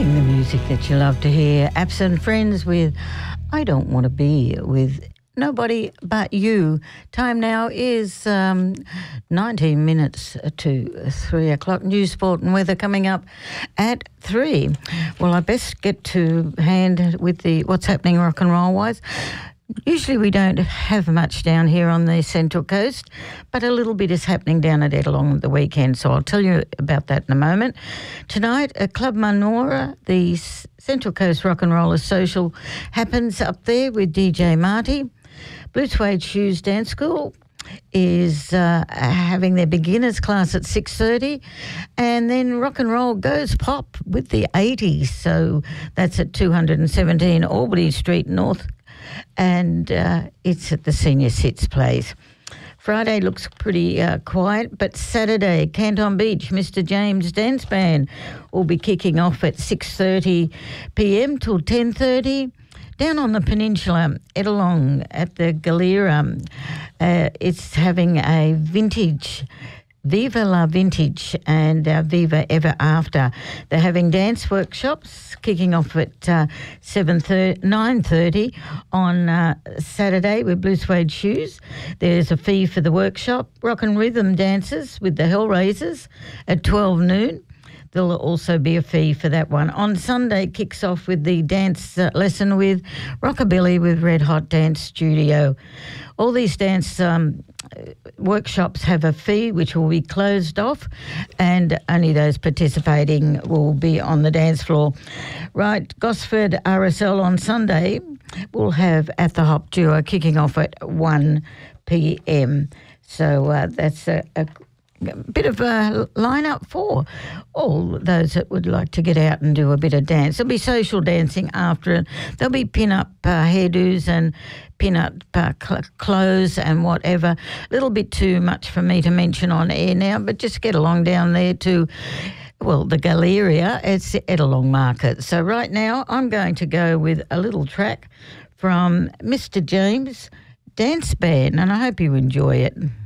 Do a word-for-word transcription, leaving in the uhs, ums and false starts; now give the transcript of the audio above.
Playing the music that you love to hear. Absent Friends with I Don't Want to Be With Nobody But You. Time now is um, nineteen minutes to three o'clock. News, sport and weather coming up at three. Well, I best get to hand with the what's happening rock and roll wise. Usually we don't have much down here on the Central Coast, but a little bit is happening down at Ettalong at the weekend, so I'll tell you about that in a moment. Tonight, at Club Manora, the Central Coast Rock and Roller Social happens up there with D J Marty. Blue Suede Shoes Dance School is uh, having their beginners class at six thirty, and then rock and roll goes pop with the eighties, so that's at two seventeen Albany Street North, and uh, it's at the Senior Sits Place. Friday looks pretty uh, quiet, but Saturday, Canton Beach, Mister James Dance Band will be kicking off at six thirty p m till ten thirty. Down on the peninsula, Ettalong at the Galera, uh, it's having a vintage Viva La Vintage and uh, Viva Ever After. They're having dance workshops kicking off at uh, nine thirty on uh, Saturday with Blue Suede Shoes. There's a fee for the workshop. Rock and rhythm dances with the Hellraisers at twelve noon. There'll also be a fee for that one. On Sunday, kicks off with the dance uh, lesson with Rockabilly with Red Hot Dance Studio. All these dance um, workshops have a fee which will be closed off, and only those participating will be on the dance floor. Right, Gosford R S L on Sunday will have At the Hop Duo kicking off at one p m. So uh, that's a, a bit of a line-up for all those that would like to get out and do a bit of dance. There'll be social dancing after it. There'll be pin-up uh, hairdos and pin-up uh, cl- clothes and whatever. A little bit too much for me to mention on air now, but just get along down there to, well, the Galleria. It's Ettalong Market. So right now I'm going to go with a little track from Mister James Dance Band, and I hope you enjoy it.